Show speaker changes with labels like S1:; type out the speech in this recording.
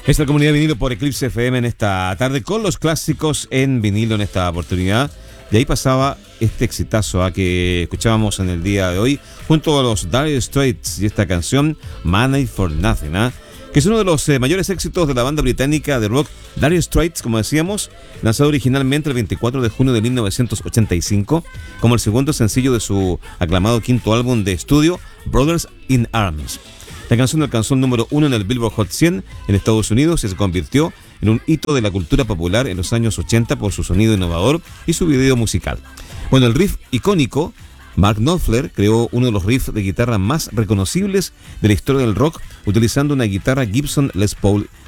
S1: Esta comunidad vinilo por Eclipse FM en esta tarde con los clásicos en vinilo en esta oportunidad. De ahí pasaba este exitazo que escuchábamos en el día de hoy junto a los Dire Straits y esta canción Money for Nothing, que es uno de los mayores éxitos de la banda británica de rock Dire Straits, como decíamos, lanzado originalmente el 24 de junio de 1985 como el segundo sencillo de su aclamado quinto álbum de estudio Brothers in Arms. La canción alcanzó el número 1 en el Billboard Hot 100 en Estados Unidos y se convirtió en un hito de la cultura popular en los años 80 por su sonido innovador y su video musical. Bueno, el riff icónico, Mark Knopfler creó uno de los riffs de guitarra más reconocibles de la historia del rock utilizando una guitarra Gibson Les Paul